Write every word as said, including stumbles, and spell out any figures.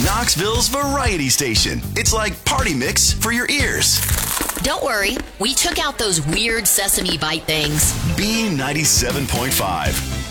Knoxville's variety station. It's like party mix for your ears. Don't worry, we took out those weird sesame bite things. B ninety-seven point five.